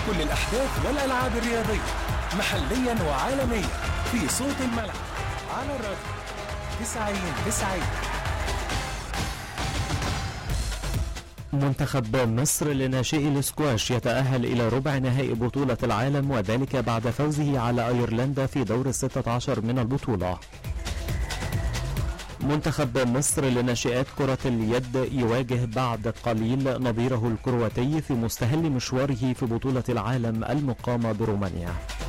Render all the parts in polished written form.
كل الأحداث والألعاب الرياضية محليا وعالميا في صوت الملعب على الراديو 90. منتخب مصر لناشئي الاسكواش يتأهل إلى ربع نهائي بطولة العالم، وذلك بعد فوزه على أيرلندا في دور 16 من البطولة. منتخب مصر لناشئات كرة اليد يواجه بعد قليل نظيره الكرواتي في مستهل مشواره في بطولة العالم المقامة برومانيا.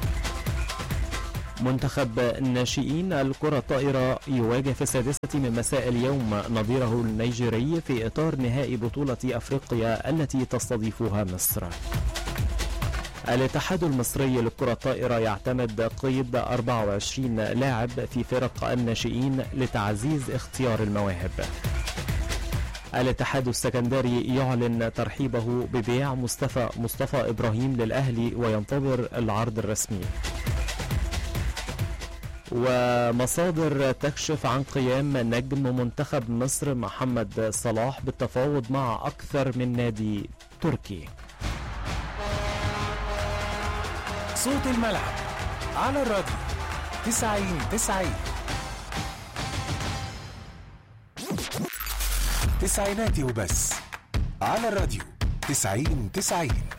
منتخب الناشئين الكرة الطائرة يواجه في 6 من مساء اليوم نظيره النيجيري في إطار نهائي بطولة أفريقيا التي تستضيفها مصر. الاتحاد المصري للكرة الطائرة يعتمد قيد 24 لاعب في فرق الناشئين لتعزيز اختيار المواهب. الاتحاد السكندري يعلن ترحيبه ببيع مصطفى إبراهيم للأهلي وينتظر العرض الرسمي. ومصادر تكشف عن قيام نجم منتخب مصر محمد صلاح بالتفاوض مع أكثر من نادي تركي. صوت الملعب على الراديو 90. تسعيناتي وبس على الراديو 90.